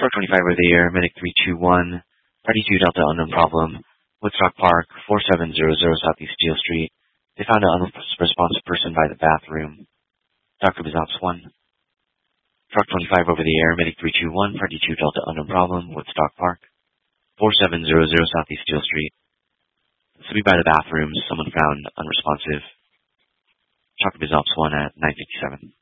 Truck 25 over the air, Medic 321, 32 Delta unknown problem, Woodstock Park, 4700 Southeast Steel Street. They found an unresponsive person by the bathroom. Dr. Bizops 1. Truck 25 over the air, Medic 321, 32 Delta unknown problem, Woodstock Park, 4700 Southeast Steel Street. This will be by the bathroom. Someone found unresponsive. Dr. Bizops 1 at 957.